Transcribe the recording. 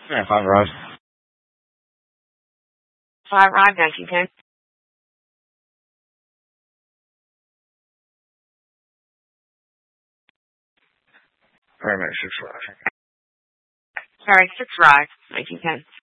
Yeah, 5 Arrive. 5 Arrive, 1910. Wait a minute, 6 Arrive. Sorry, 6 Arrive, 1910.